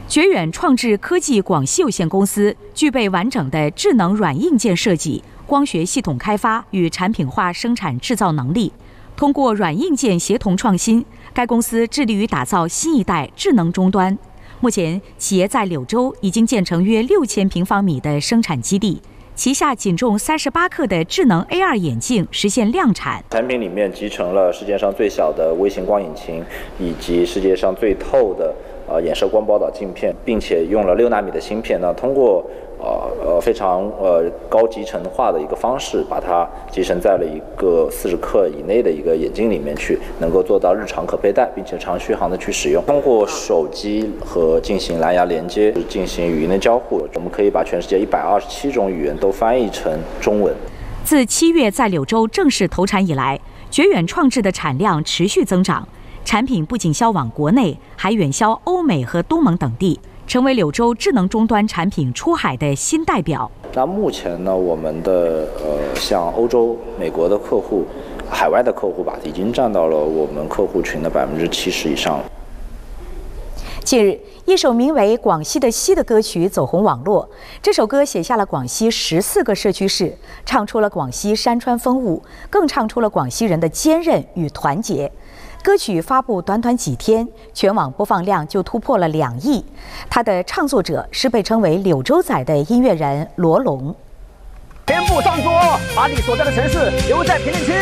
绝远创智科技广西有限公司具备完整的智能软硬件设计、光学系统开发与产品化生产制造能力。通过软硬件协同创新，该公司致力于打造新一代智能终端。目前，企业在柳州已经建成约6000平方米的生产基地，旗下仅重38克的智能 AR 眼镜实现量产。 产品里面集成了世界上最小的微型光引擎，以及世界上最透的衍射光宝岛镜片，并且用了6纳米的芯片呢，通过非常高集成化的一个方式，把它集成在了一个40克以内的一个眼镜里面去，能够做到日常可佩戴，并且长续航的去使用。通过手机和进行蓝牙连接，进行语音的交互，我们可以把全世界127种语言都翻译成中文。 自7月在柳州正式投产以来，绝远创智的产量持续增长。产品不仅销往国内，还远销欧美和东盟等地，成为柳州智能终端产品出海的新代表。 那目前呢，我们的像欧洲、美国的客户、海外的客户吧，已经占到了我们客户群的70%以上了。 近日，一首名为《广西的溪》的歌曲走红网络。这首歌写下了广西14个社区市，唱出了广西山川风物，更唱出了广西人的坚韧与团结。歌曲发布短短几天，全网播放量就突破了2亿。它的唱作者是被称为“柳州仔”的音乐人罗龙。 全部上桌，把你所在的城市留在评论区。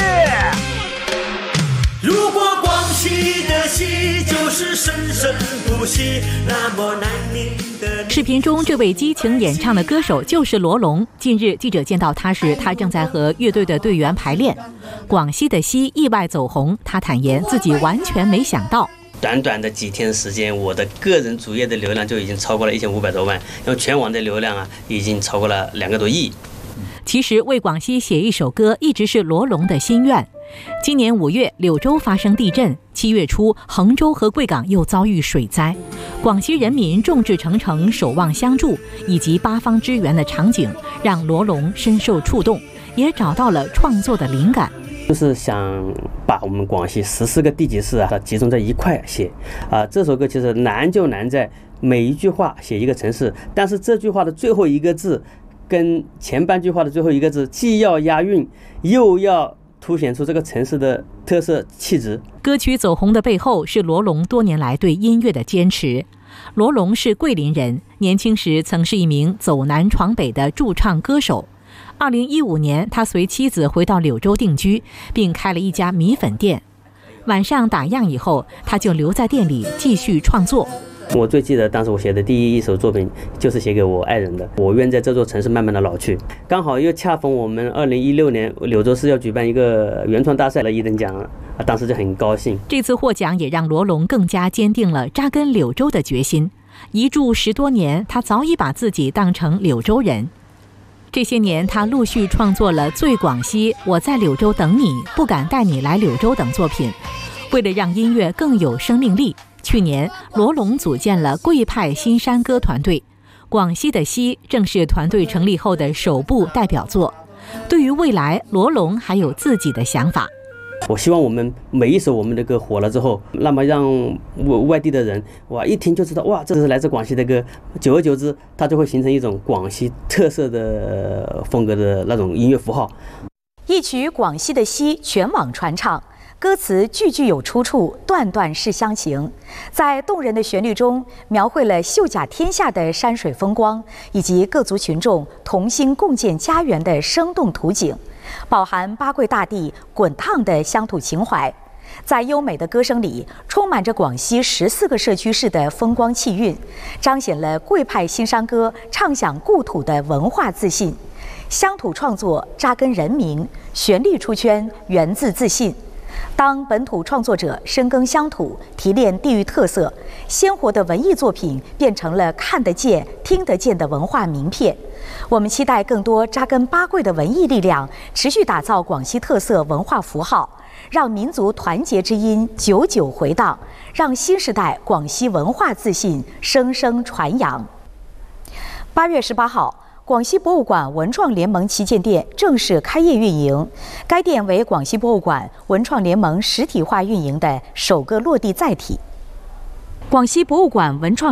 如果广西的溪就是生生不息，那么南宁的。 视频中，这位激情演唱的歌手就是罗龙。近日，记者见到他时，他正在和乐队的队员排练。广西的溪意外走红，他坦言自己完全没想到。 短短的几天时间，我的个人主页的流量就已经超过了1500多万，然后全网的流量已经超过了2个多亿。 其实，为广西写一首歌一直是罗龙的心愿。今年5月，柳州发生地震；7月初，衡州和贵港又遭遇水灾。广西人民众志成城，守望相助，以及八方支援的场景，让罗龙深受触动，也找到了创作的灵感。 就是想把我们广西14个地级市集中在一块写这首歌其实难就难在每一句话写一个城市，但是这句话的最后一个字跟前半句话的最后一个字既要押韵，又要凸显出这个城市的特色气质。 歌曲走红的背后是罗龙多年来对音乐的坚持。罗龙是桂林人，年轻时曾是一名走南闯北的驻唱歌手。2015年，他随妻子回到柳州定居，并开了一家米粉店。晚上打烊以后，他就留在店里继续创作。 我最记得当时我写的第一首作品就是写给我爱人的，我愿在这座城市慢慢的老去。刚好又恰逢我们2016年柳州市要举办一个原创大赛的1等奖当时就很高兴。 这次获奖也让罗龙更加坚定了扎根柳州的决心。一住10多年，他早已把自己当成柳州人。这些年，他陆续创作了《醉广西》《我在柳州等你》《不敢带你来柳州》等作品。为了让音乐更有生命力，去年罗龙组建了贵派新山歌团队。广西的溪正是团队成立后的首部代表作。对于未来，罗龙还有自己的想法。 我希望我们每一首我们的歌火了之后，那么让外地的人一听就知道这是来自广西的歌，久而久之它就会形成一种广西特色的风格的那种音乐符号。 一曲《广西的溪》全网传唱，歌词句句有出处，段段是乡情。在动人的旋律中，描绘了秀甲天下的山水风光，以及各族群众同心共建家园的生动图景，饱含八桂大地滚烫的乡土情怀。在优美的歌声里，充满着广西14个社区市的风光气韵，彰显了贵派新山歌唱响故土的文化自信。乡土创作扎根人民，旋律出圈源自自信。当本土创作者深耕乡土，提炼地域特色，鲜活的文艺作品变成了看得见、听得见的文化名片。我们期待更多扎根八桂的文艺力量，持续打造广西特色文化符号，让民族团结之音久久回荡，让新时代广西文化自信声声传扬。8月18号。广西博物馆文创联盟旗舰店正式开业运营，该店为广西博物馆文创联盟实体化运营的首个落地载体。广西博物馆文创